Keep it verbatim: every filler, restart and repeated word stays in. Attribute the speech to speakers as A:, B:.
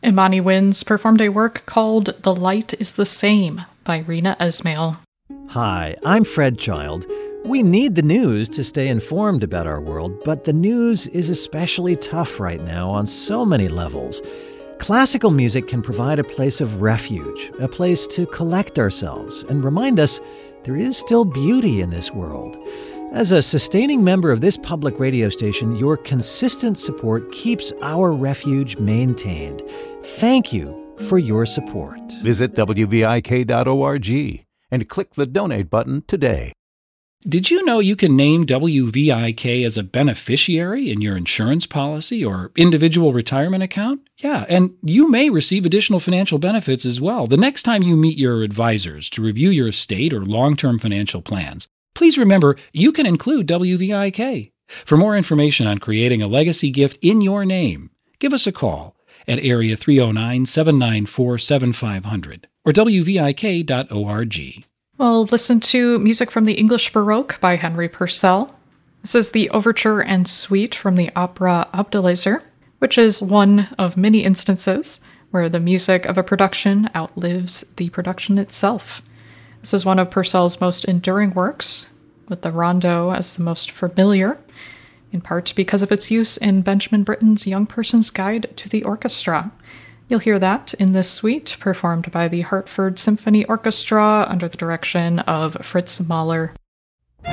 A: Imani Winds performed a work called The Light is the Same by Rena Esmail.
B: Hi, I'm Fred Child. We need the news to stay informed about our world, but the news is especially tough right now on so many levels. Classical music can provide a place of refuge, a place to collect ourselves and remind us there is still beauty in this world. As a sustaining member of this public radio station, your consistent support keeps our refuge maintained. Thank you for your support.
C: Visit W V I K dot org and click the donate button today.
D: Did you know you can name W V I K as a beneficiary in your insurance policy or individual retirement account? Yeah, and you may receive additional financial benefits as well the next time you meet your advisors to review your estate or long-term financial plans. Please remember, you can include W V I K. For more information on creating a legacy gift in your name, give us a call at area three oh nine, seven nine four, seven five zero zero or W V I K dot org.
A: We'll listen to music from the English Baroque by Henry Purcell. This is the overture and suite from the opera Abdelaziz, which is one of many instances where the music of a production outlives the production itself. This is one of Purcell's most enduring works, with the rondo as the most familiar, in part because of its use in Benjamin Britten's Young Person's Guide to the Orchestra. You'll hear that in this suite, performed by the Hartford Symphony Orchestra under the direction of Fritz Mahler.